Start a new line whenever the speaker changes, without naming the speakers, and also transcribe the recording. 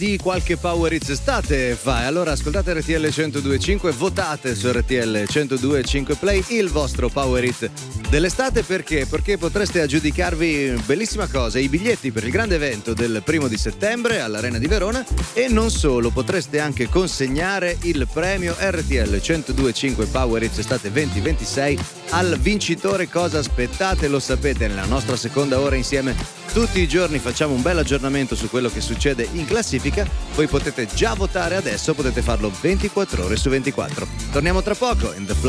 di qualche Power Hits estate fa. E allora ascoltate RTL 102.5, votate su RTL 102.5 Play il vostro Power Hit dell'estate. Perché potreste aggiudicarvi bellissima cosa, i biglietti per il grande evento del 1° settembre all'Arena di Verona, e non solo, potreste anche consegnare il premio RTL 102.5 Power Hits estate 2026 al vincitore. Cosa aspettate? Lo sapete, nella nostra seconda ora insieme tutti i giorni facciamo un bel aggiornamento su quello che succede in classifica. Voi potete già votare adesso, potete farlo 24 ore su 24. Torniamo tra poco in The